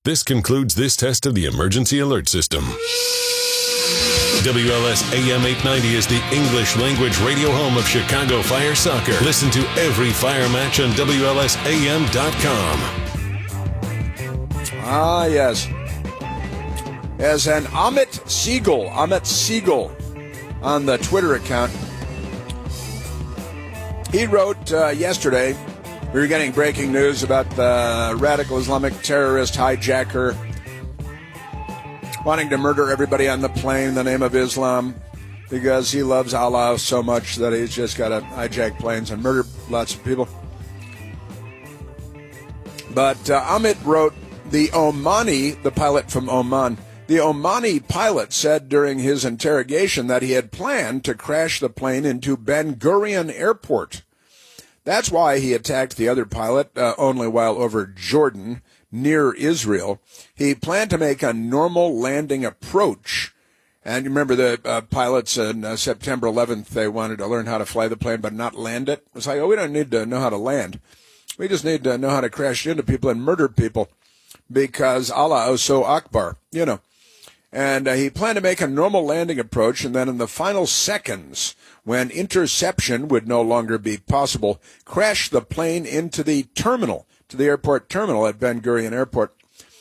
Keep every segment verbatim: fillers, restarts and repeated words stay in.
This concludes this test of the emergency alert system. W L S A M eight ninety is the English language radio home of Chicago Fire Soccer. Listen to every Fire match on W L S A M dot com. Ah, yes. As an Amit Siegel, Amit Siegel on the Twitter account, he wrote uh, yesterday, we were getting breaking news about the radical Islamic terrorist hijacker wanting to murder everybody on the plane in the name of Islam because he loves Allah so much that he's just got to hijack planes and murder lots of people. But uh, Amit wrote, the Omani, the pilot from Oman, the Omani pilot said during his interrogation that he had planned to crash the plane into Ben Gurion Airport. That's why he attacked the other pilot uh, only while over Jordan, near Israel. He planned to make a normal landing approach. And you remember the uh, pilots on uh, September eleventh, they wanted to learn how to fly the plane but not land it. It's like, oh, we don't need to know how to land. We just need to know how to crash into people and murder people because Allah Oso Akbar, you know. And uh, he planned to make a normal landing approach, and then in the final seconds, when interception would no longer be possible, crash the plane into the terminal, to the airport terminal at Ben Gurion Airport.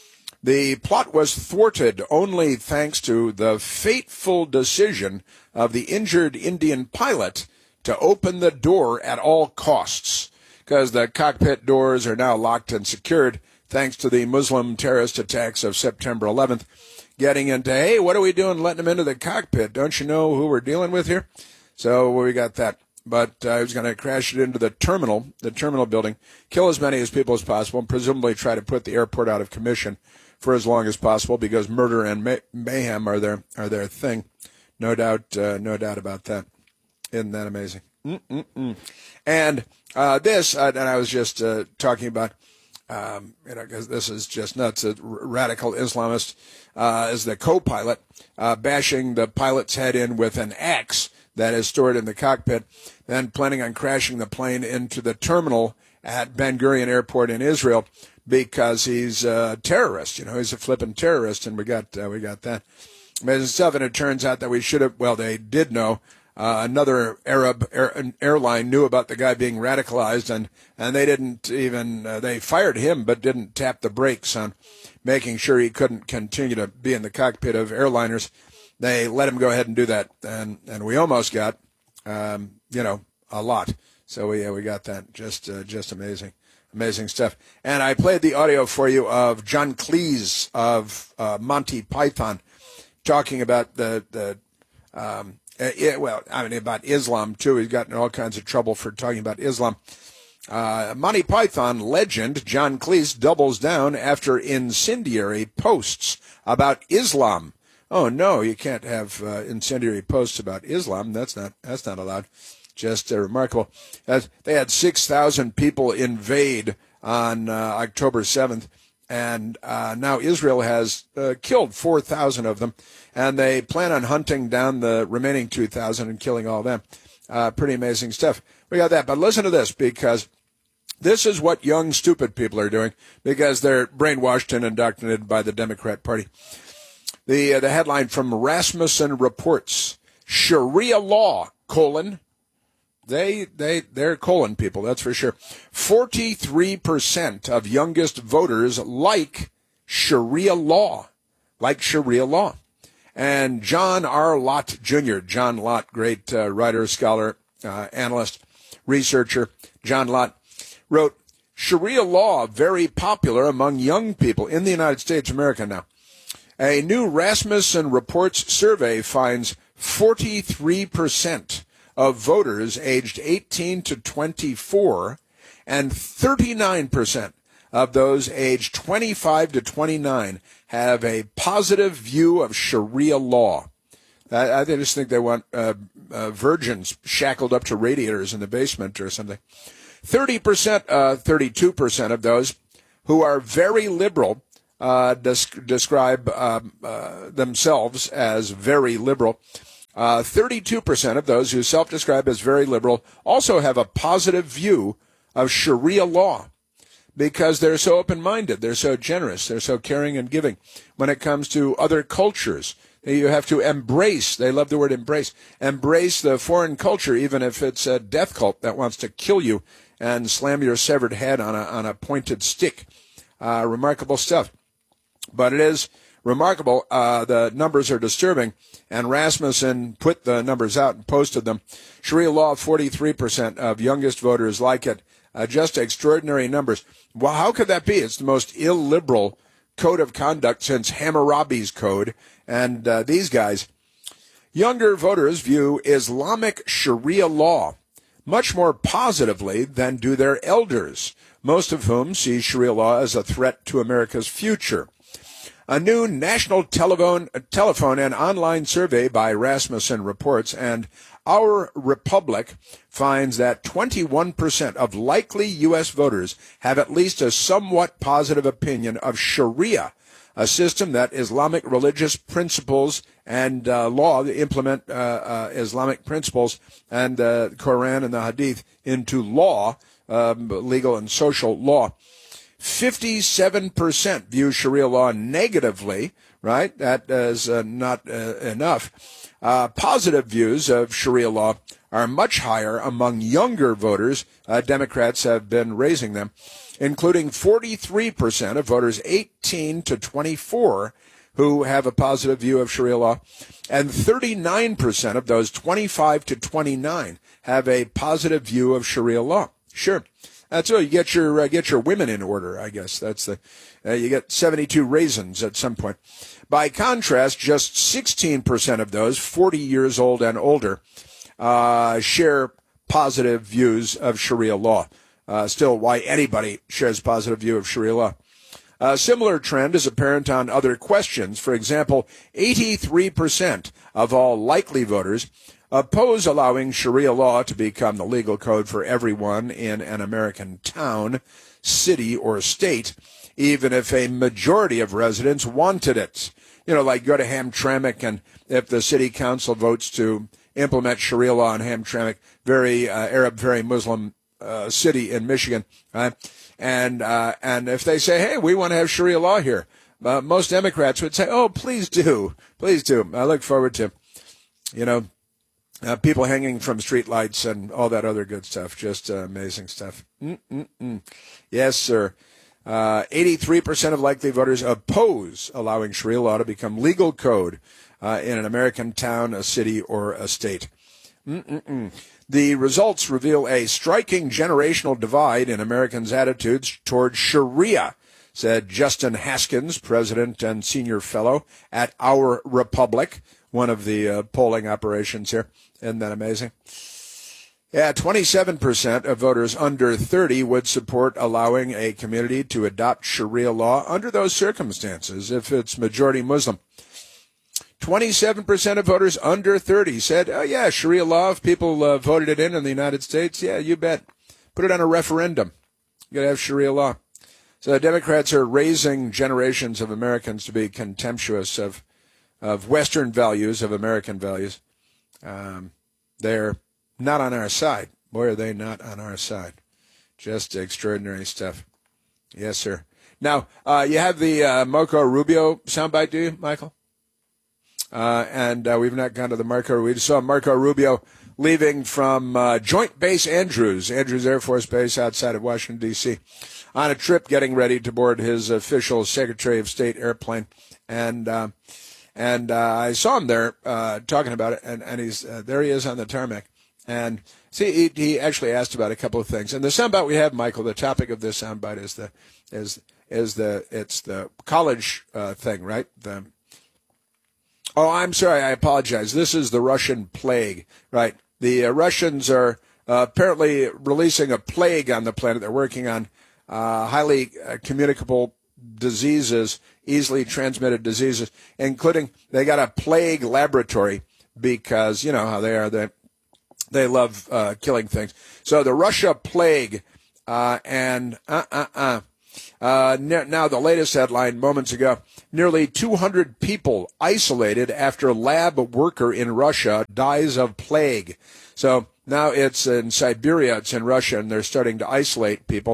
The plot was thwarted only thanks to the fateful decision of the injured Indian pilot to open the door at all costs, because the cockpit doors are now locked and secured thanks to the Muslim terrorist attacks of September eleventh. Getting into, hey, what are we doing letting them into the cockpit? Don't you know who we're dealing with here? So we got that. But uh, he was going to crash it into the terminal, the terminal building, kill as many as people as possible, and presumably try to put the airport out of commission for as long as possible because murder and may- mayhem are their are their thing. No doubt, uh, no doubt about that. Isn't that amazing? Mm-mm-mm. And uh, this, uh, and I was just uh, talking about, um, you know, because this is just nuts. A radical Islamist uh, is the co-pilot, uh, bashing the pilot's head in with an axe that is stored in the cockpit, then planning on crashing the plane into the terminal at Ben Gurion Airport in Israel because he's a terrorist. You know, he's a flippin' terrorist, and we got uh, we got that. Amazing stuff, and it turns out that we should have, well, they did know. Uh, another Arab air, airline knew about the guy being radicalized, and, and they didn't even, uh, they fired him but didn't tap the brakes on making sure he couldn't continue to be in the cockpit of airliners. They let him go ahead and do that, and, and we almost got, um, you know, a lot. So we, yeah, we got that. Just uh, just amazing, amazing stuff. And I played the audio for you of John Cleese of uh, Monty Python talking about the, the um, uh, yeah, well, I mean, about Islam, too. He's gotten in all kinds of trouble for talking about Islam. Uh, Monty Python legend John Cleese doubles down after incendiary posts about Islam. Oh, no, you can't have uh, incendiary posts about Islam. That's not that's not allowed. Just uh, remarkable. Uh, they had six thousand people invade on uh, October seventh, and uh, now Israel has uh, killed four thousand of them, and they plan on hunting down the remaining two thousand and killing all of them. Uh, pretty amazing stuff. We got that. But listen to this, because this is what young, stupid people are doing, because they're brainwashed and indoctrinated by the Democrat Party. The uh, the headline from Rasmussen Reports, Sharia law, colon, they, they, they're colon people, that's for sure. forty-three percent of youngest voters like Sharia law, like Sharia law. And John R. Lott Junior, John Lott, great uh, writer, scholar, uh, analyst, researcher, John Lott, wrote, Sharia law very popular among young people in the United States of America now. A new Rasmussen Reports survey finds forty-three percent of voters aged eighteen to twenty-four and thirty-nine percent of those aged twenty-five to twenty-nine have a positive view of Sharia law. I, I just think they want uh, uh, virgins shackled up to radiators in the basement or something. thirty percent, uh, thirty-two percent of those who are very liberal Uh, des- describe uh, uh, themselves as very liberal. Uh, thirty-two percent of those who self-describe as very liberal also have a positive view of Sharia law. because they're so open-minded, they're so generous, they're so caring and giving. When it comes to other cultures, you have to embrace, they love the word embrace, embrace the foreign culture, even if it's a death cult that wants to kill you and slam your severed head on a, on a pointed stick. Uh, remarkable stuff. But it is remarkable. Uh, the numbers are disturbing, and Rasmussen put the numbers out and posted them. Sharia law, forty-three percent of youngest voters like it. Uh, just extraordinary numbers. Well, how could that be? It's the most illiberal code of conduct since Hammurabi's code. And uh, these guys, younger voters view Islamic Sharia law much more positively than do their elders, most of whom see Sharia law as a threat to America's future. A new national telephone, telephone and online survey by Rasmussen reports, and Our Republic finds that twenty-one percent of likely U S voters have at least a somewhat positive opinion of Sharia, a system that Islamic religious principles and uh, law implement uh, uh, Islamic principles and the Quran and the Hadith into law, um, legal and social law. fifty-seven percent view Sharia law negatively, right? That is uh, not uh, enough. Uh, positive views of Sharia law are much higher among younger voters. Uh, Democrats have been raising them, including forty-three percent of voters eighteen to twenty-four who have a positive view of Sharia law, and thirty-nine percent of those twenty-five to twenty-nine have a positive view of Sharia law. Sure. That's all. You get your uh, get your women in order, I guess. That's the uh, you get seventy-two raisins at some point. By contrast, just sixteen percent of those forty years old and older uh, share positive views of Sharia law. Uh, still, why anybody shares positive view of Sharia law. A similar trend is apparent on other questions. For example, eighty-three percent of all likely voters oppose allowing Sharia law to become the legal code for everyone in an American town, city, or state, even if a majority of residents wanted it. You know, like go to Hamtramck, and if the city council votes to implement Sharia law in Hamtramck, very uh, Arab, very Muslim uh, city in Michigan, right? And uh, and if they say, hey, we want to have Sharia law here, uh, most Democrats would say, oh, please do, please do. I look forward to, you know, Uh, people hanging from streetlights and all that other good stuff. Just uh, amazing stuff. Mm-mm-mm. Yes, sir. Uh, eighty-three percent of likely voters oppose allowing Sharia law to become legal code uh, in an American town, a city, or a state. Mm-mm-mm. The results reveal a striking generational divide in Americans' attitudes toward Sharia, said Justin Haskins, president and senior fellow at Our Republic, one of the uh, polling operations here. Isn't that amazing? Yeah, twenty-seven percent of voters under thirty would support allowing a community to adopt Sharia law under those circumstances if it's majority Muslim. twenty-seven percent of voters under thirty said, oh, yeah, Sharia law, if people uh, voted it in in the United States, yeah, you bet. Put it on a referendum. You got to have Sharia law. So the Democrats are raising generations of Americans to be contemptuous of of Western values, of American values. Um, they're not on our side. Boy, are they not on our side. Just extraordinary stuff. Yes, sir. Now, uh, you have the uh, Marco Rubio soundbite, do you, Michael? Uh, and uh, we've not gone to the Marco. We just saw Marco Rubio leaving from uh, Joint Base Andrews, Andrews Air Force Base outside of Washington, D C, on a trip getting ready to board his official Secretary of State airplane. And uh, And uh, I saw him there uh, talking about it, and, and he's uh, there he is on the tarmac. And see, he, he actually asked about a couple of things. And the soundbite we have, Michael, the topic of this soundbite is the is is the it's the college uh, thing, right? The oh, I'm sorry, I apologize. This is the Russian plague, right? The uh, Russians are uh, apparently releasing a plague on the planet. They're working on uh, highly uh, communicable diseases, easily transmitted diseases, including they got a plague laboratory because, you know how they are, they, they love uh, killing things. So the Russia plague uh, and uh-uh-uh. Uh, now the latest headline moments ago, nearly two hundred people isolated after lab worker in Russia dies of plague. So now it's in Siberia, it's in Russia, and they're starting to isolate people.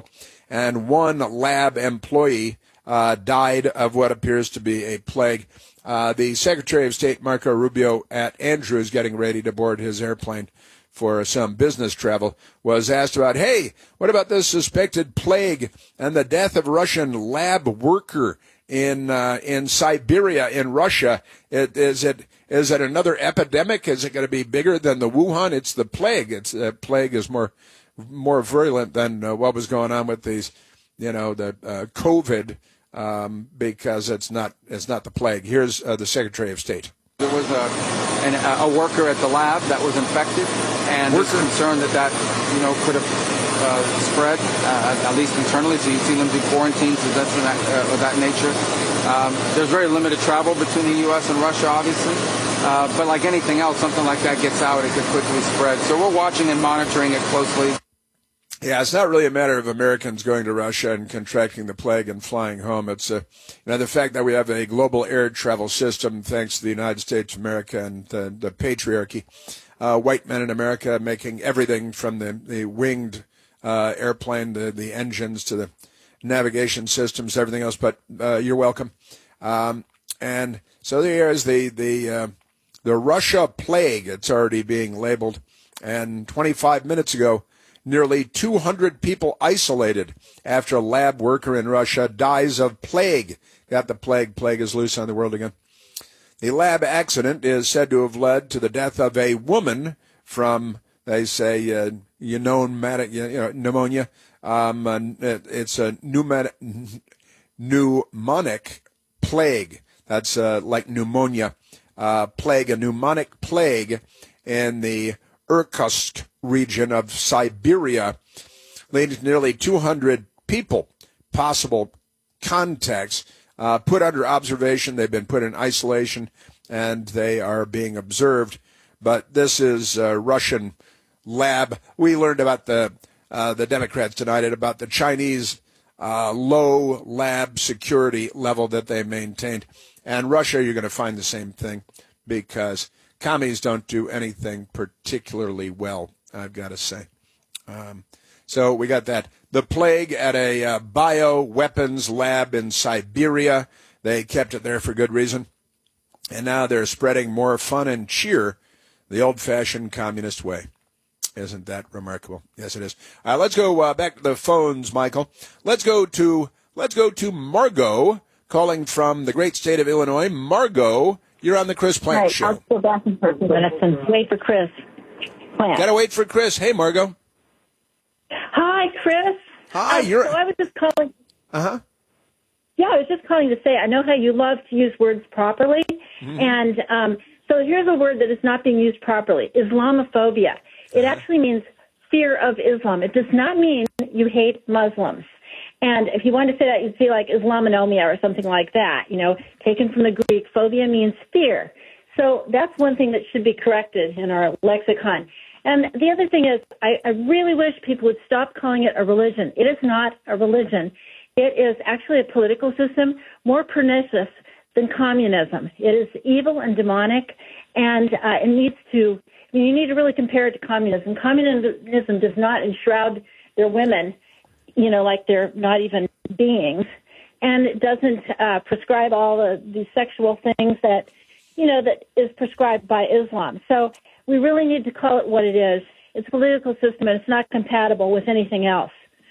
and one lab employee uh, died of what appears to be a plague. Uh, the Secretary of State, Marco Rubio, at Andrews, getting ready to board his airplane for some business travel, was asked about, hey, what about this suspected plague and the death of Russian lab worker in uh, in Siberia in Russia? It, is it is it another epidemic? Is it going to be bigger than the Wuhan? It's the plague. It's uh, plague is more more virulent than uh, what was going on with these, you know, the uh, COVID, um, because it's not it's not the plague. Here's uh, the Secretary of State. There was a, an, a worker at the lab that was infected, and there's concern that that, you know, could have uh, spread, uh, at least internally. So you've seen them do quarantines and that's of that, uh, of that nature. Um, there's very limited travel between the U S and Russia, obviously. Uh, but like anything else, something like that gets out, it could quickly spread. So we're watching and monitoring it closely. Yeah, it's not really a matter of Americans going to Russia and contracting the plague and flying home. It's uh, you know, the fact that we have a global air travel system thanks to the United States of America and the, the patriarchy. Uh, white men in America making everything from the, the winged uh, airplane, the, the engines to the navigation systems, everything else. But uh, you're welcome. Um, and so there is the the uh, the Russia plague. It's already being labeled. And twenty-five minutes ago, nearly two hundred people isolated after a lab worker in Russia dies of plague. Got the plague. Plague is loose on the world again. The lab accident is said to have led to the death of a woman from, they say, uh, you know, pneumonia. Um, uh, it's a pneumatic, pneumonic plague. That's uh, like pneumonia. Uh, plague, a pneumonic plague in the Irkutsk region of Siberia, leading to nearly two hundred people, possible contacts, uh, put under observation. They've been put in isolation, and they are being observed. But this is a Russian lab. We learned about the uh, the Democrats tonight about the Chinese uh, low lab security level that they maintained. And Russia, you're going to find the same thing, because commies don't do anything particularly well, I've got to say. Um, so we got that. The plague at a uh, bioweapons lab in Siberia. They kept it there for good reason. And now they're spreading more fun and cheer the old-fashioned communist way. Isn't that remarkable? Yes, it is. Uh, let's go uh, back to the phones, Michael. Let's go to let's go to Margot, calling from the great state of Illinois. Margot, you're on the Chris Plante right, Show. I'll go back in for a few minutes and wait for Chris Plante. Gotta wait for Chris. Hey, Margot. Hi, Chris. Hi, um, you're. So I was just calling. Uh huh. Yeah, I was just calling to say I know how you love to use words properly, mm. and um, so here's a word that is not being used properly: Islamophobia. It uh-huh. actually means fear of Islam. It does not mean you hate Muslims. And if you wanted to say that, you'd say like Islamonomia or something like that, you know, taken from the Greek. Phobia means fear. So that's one thing that should be corrected in our lexicon. And the other thing is, I, I really wish people would stop calling it a religion. It is not a religion. It is actually a political system more pernicious than communism. It is evil and demonic, and uh, it needs to, I mean, you need to really compare it to communism. Communism does not enshroud their women, you know, like they're not even beings, and it doesn't uh, prescribe all the, the sexual things that, you know, that is prescribed by Islam. So we really need to call it what it is. It's a political system, and it's not compatible with anything else,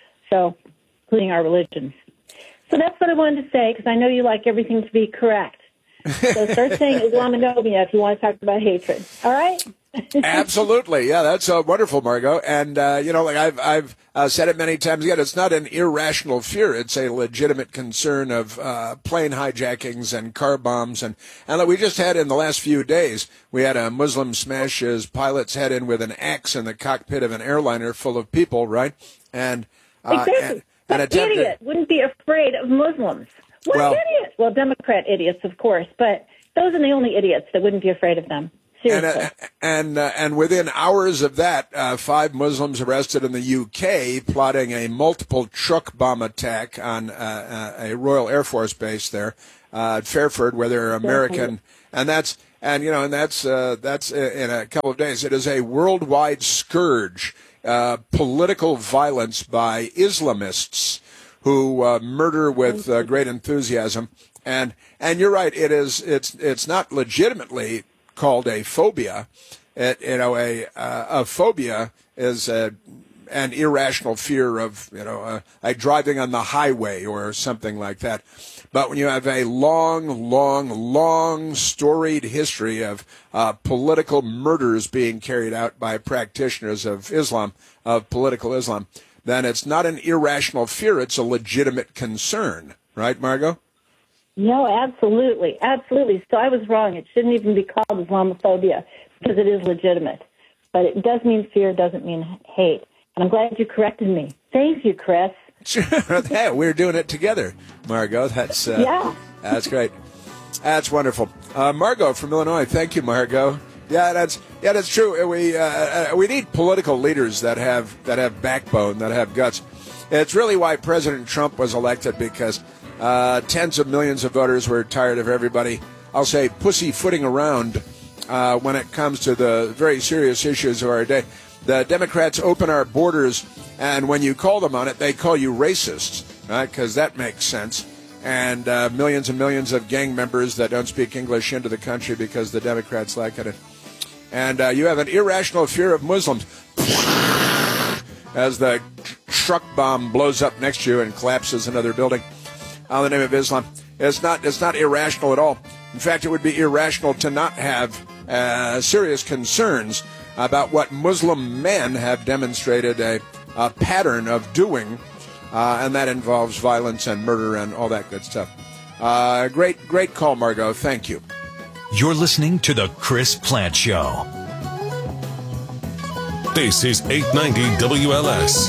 so including our religions. So that's what I wanted to say, because I know you like everything to be correct. So start saying Islamophobia if you want to talk about hatred. All right? Absolutely. Yeah, that's uh, wonderful, Margot. And, uh, you know, like I've, I've uh, said it many times again, it's not an irrational fear. It's a legitimate concern of uh, plane hijackings and car bombs. And, and like we just had in the last few days, we had a Muslim smash his pilot's head in with an axe in the cockpit of an airliner full of people, right? And, uh, exactly. and, that and attempted, idiot wouldn't be afraid of Muslims. What well, idiot? Well, Democrat idiots, of course, but those are the only idiots that wouldn't be afraid of them. And uh, and, uh, and within hours of that, uh, five Muslims arrested in the U K plotting a multiple truck bomb attack on uh, uh, a Royal Air Force base there uh, at Fairford, where they're American, and that's and you know and that's uh, that's in a couple of days. It is a worldwide scourge, uh, political violence by Islamists who uh, murder with uh, great enthusiasm. And and you're right. It is. It's it's not legitimately called a phobia. It, you know, a uh, a phobia is a, an irrational fear of you know uh, like driving on the highway or something like that. But when you have a long, long, long storied history of uh, political murders being carried out by practitioners of Islam, of political Islam, then it's not an irrational fear. It's a legitimate concern. Right, Margot? No, absolutely. Absolutely. So I was wrong. It shouldn't even be called Islamophobia because it is legitimate. But it does mean fear, doesn't mean hate. And I'm glad you corrected me. Thank you, Chris. Hey, we're doing it together, Margot. That's uh, yeah. That's great. That's wonderful. Uh, Margot from Illinois. Thank you, Margot. Yeah, that's yeah, that's true. We uh, we need political leaders that have that have backbone, that have guts. It's really why President Trump was elected, because uh, tens of millions of voters were tired of everybody, I'll say, pussyfooting around uh, when it comes to the very serious issues of our day. The Democrats open our borders, and when you call them on it, they call you racists, right? Because that makes sense. And uh, millions and millions of gang members that don't speak English into the country because the Democrats like it. And uh, you have an irrational fear of Muslims. As the truck bomb blows up next to you and collapses another building in the name of Islam. It's not, it's not irrational at all. In fact, it would be irrational to not have uh, serious concerns about what Muslim men have demonstrated a, a pattern of doing, uh, and that involves violence and murder and all that good stuff. Uh, great, great call, Margot. Thank you. You're listening to The Chris Plant Show. This is eight ninety W L S.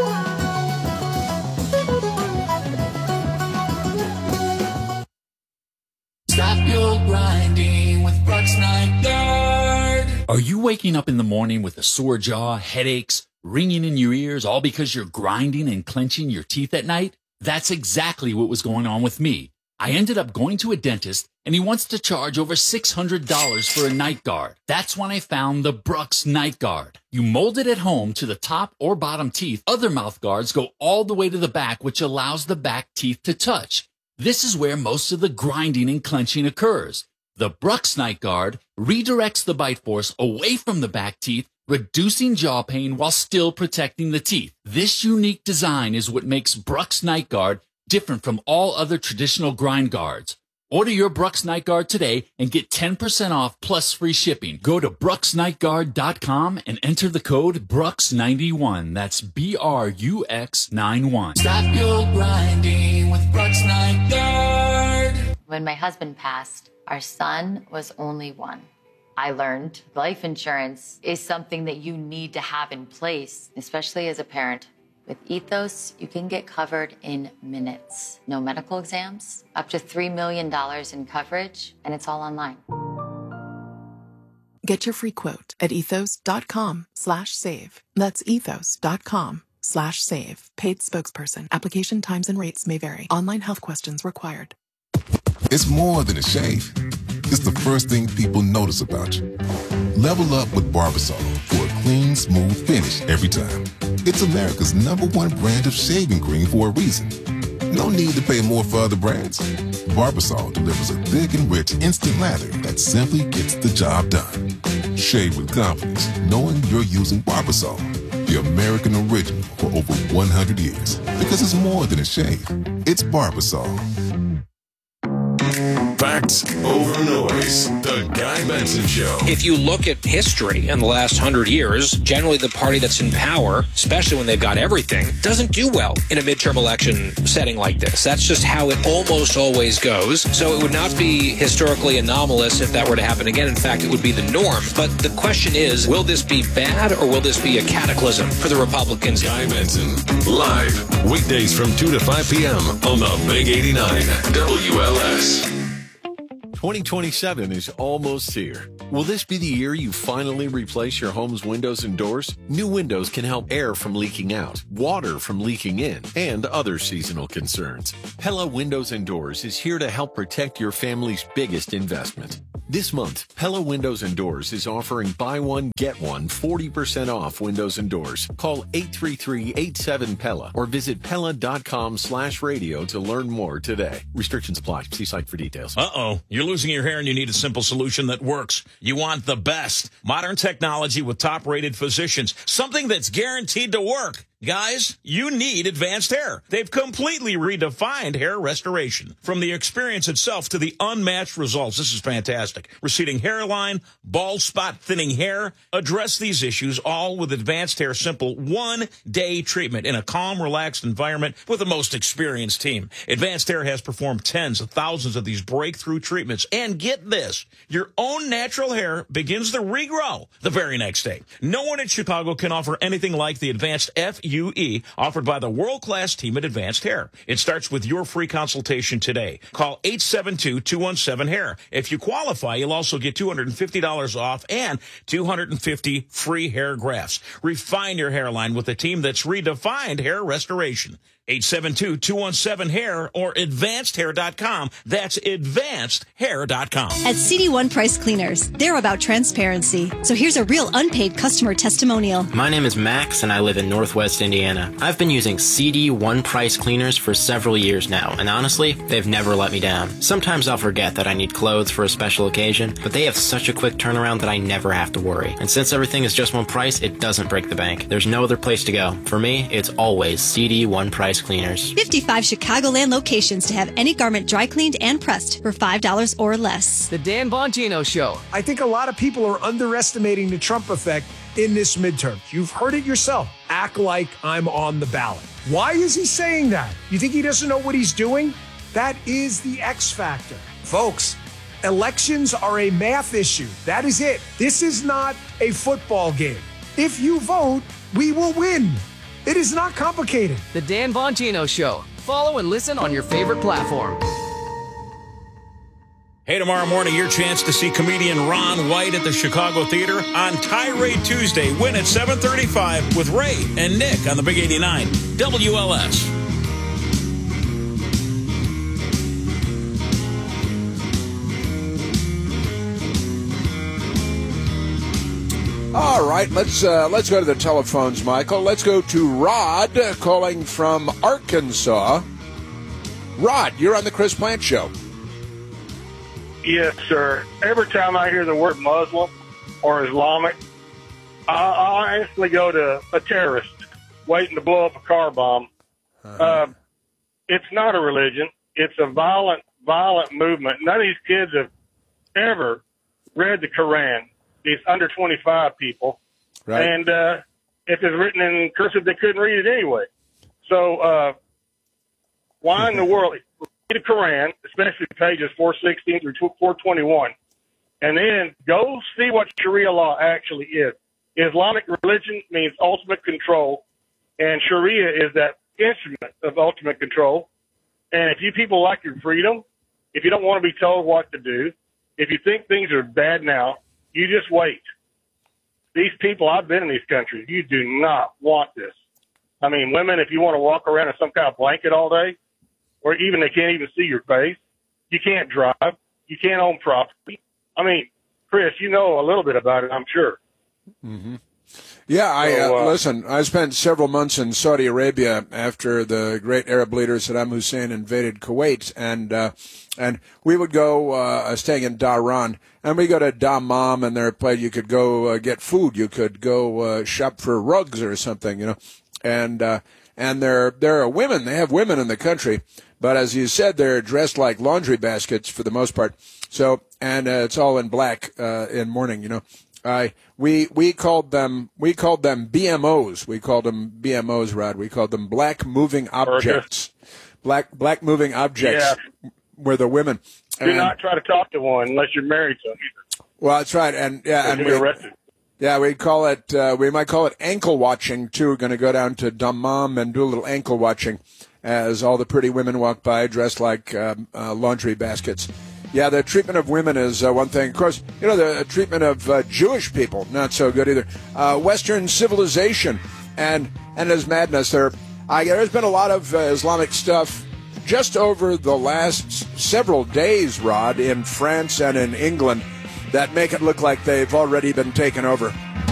Stop your grinding with Brooks Night Guard. Are you waking up in the morning with a sore jaw, headaches, ringing in your ears, all because you're grinding and clenching your teeth at night? That's exactly what was going on with me. I ended up going to a dentist, and he wants to charge over six hundred dollars for a night guard. That's when I found the Brooks Night Guard. You mold it at home to the top or bottom teeth. Other mouth guards go all the way to the back, which allows the back teeth to touch. This is where most of the grinding and clenching occurs. The Brooks Night Guard redirects the bite force away from the back teeth, reducing jaw pain while still protecting the teeth. This unique design is what makes Brooks Night Guard different from all other traditional grind guards. Order your Brooks Night Guard today and get ten percent off plus free shipping. Go to brooks night guard dot com and enter the code Brooks ninety-one. That's B R U X ninety-one. Stop your grinding with Brooks Night Guard. When my husband passed, our son was only one. I learned life insurance is something that you need to have in place, especially as a parent. With Ethos, you can get covered in minutes. No medical exams, up to three million dollars in coverage, and it's all online. Get your free quote at ethos.com slash save. That's ethos.com slash save. Paid spokesperson. Application times and rates may vary. Online health questions required. It's more than a shave. It's the first thing people notice about you. Level up with Barbasol for a clean, smooth finish every time. It's America's number one brand of shaving cream for a reason. No need to pay more for other brands. Barbasol delivers a thick and rich instant lather that simply gets the job done. Shave with confidence, knowing you're using Barbasol, the American original, for over one hundred years. Because it's more than a shave. It's Barbasol. Facts over noise. The Guy Benson Show. If you look at history in the last hundred years, generally the party that's in power, especially when they've got everything, doesn't do well in a midterm election setting like this. That's just how it almost always goes. So it would not be historically anomalous if that were to happen again. In fact, it would be the norm. But the question is, will this be bad or will this be a cataclysm for the Republicans? Guy Benson, live, weekdays from two to five p.m. on the Big eighty-nine W L S. twenty twenty-seven is almost here. Will this be the year you finally replace your home's windows and doors? New windows can help air from leaking out, water from leaking in, and other seasonal concerns. Pella Windows and Doors is here to help protect your family's biggest investment. This month, Pella Windows and Doors is offering buy one, get one forty percent off windows and doors. Call eight three three, eight seven, P E L L A or visit Pella.com slash radio to learn more today. Restrictions apply. See site for details. Uh-oh. You're losing your hair and you need a simple solution that works. You want the best. Modern technology with top-rated physicians. Something that's guaranteed to work. Guys, you need Advanced Hair. They've completely redefined hair restoration. From the experience itself to the unmatched results, this is fantastic. Receding hairline, bald spot thinning hair. Address these issues all with Advanced Hair simple one-day treatment in a calm, relaxed environment with the most experienced team. Advanced Hair has performed tens of thousands of these breakthrough treatments. And get this, your own natural hair begins to regrow the very next day. No one in Chicago can offer anything like the Advanced F U E offered by the world-class team at Advanced Hair. It starts with your free consultation today. Call eight seven two, two one seven, hair. If you qualify, you'll also get two hundred fifty dollars off and two hundred fifty free hair grafts. Refine your hairline with a team that's redefined hair restoration. eight seven two, two one seven, hair or advanced hair dot com. That's advanced hair dot com. At C D one Price Cleaners, they're about transparency. So here's a real unpaid customer testimonial. My name is Max, and I live in Northwest Indiana. I've been using C D one Price Cleaners for several years now, and honestly, they've never let me down. Sometimes I'll forget that I need clothes for a special occasion, but they have such a quick turnaround that I never have to worry. And since everything is just one price, it doesn't break the bank. There's no other place to go. For me, it's always C D one Price Cleaners. fifty-five Chicagoland locations to have any garment dry cleaned and pressed for five dollars or less. The Dan Bongino Show. I think a lot of people are underestimating the Trump effect in this midterm. You've heard it yourself. Act like I'm on the ballot. Why is he saying that? You think he doesn't know what he's doing? That is the X factor. Folks, elections are a math issue. That is it. This is not a football game. If you vote, we will win. It is not complicated. The Dan Bongino Show. Follow and listen on your favorite platform. Hey, tomorrow morning, your chance to see comedian Ron White at the Chicago Theater on Tirade Tuesday. Win at seven thirty-five with Ray and Nick on the Big eighty-nine W L S. All right, let's uh, let's go to the telephones, Michael. Let's go to Rod calling from Arkansas. Rod, you're on the Chris Plant Show. Yes, sir. Every time I hear the word Muslim or Islamic, I'll instantly go to a terrorist waiting to blow up a car bomb. Uh-huh. Uh, it's not a religion. It's a violent, violent movement. None of these kids have ever read the Quran. These under twenty-five people. Right. And uh, if it's written in cursive, they couldn't read it anyway. So uh, why in the world? Read the Quran, especially pages four sixteen through four twenty-one, and then go see what Sharia law actually is. Islamic religion means ultimate control, and Sharia is that instrument of ultimate control. And if you people like your freedom, if you don't want to be told what to do, if you think things are bad now, you just wait. These people, I've been in these countries, you do not want this. I mean, women, if you want to walk around in some kind of blanket all day, or even they can't even see your face, you can't drive, you can't own property. I mean, Chris, you know a little bit about it, I'm sure. Mm-hmm. Yeah, I uh, uh, listen. I spent several months in Saudi Arabia after the great Arab leader Saddam Hussein invaded Kuwait, and uh, and we would go uh, staying in Dhahran, and we go to Dammam, and there a place you could go uh, get food. You could go uh, shop for rugs or something, you know, and uh, and there there are women. They have women in the country, but as you said, they're dressed like laundry baskets for the most part. So and uh, it's all in black uh, in mourning, you know. I we we called them we called them B M Os. We called them B M Os, Rod. We called them black moving objects. Black black moving objects yeah. were the women. Do and, not try to talk to one unless you're married to them either. Well, that's right, and yeah, and we, arrested. Yeah, we call it uh, we might call it ankle watching too. We're going to go down to Dammam and do a little ankle watching as all the pretty women walk by dressed like um, uh, laundry baskets. Yeah, the treatment of women is uh, one thing. Of course, you know, the treatment of uh, Jewish people, not so good either. Uh, Western civilization and and as madness. There, uh, there's been a lot of uh, Islamic stuff just over the last several days, Rod, in France and in England. that make it look like they've already been taken over.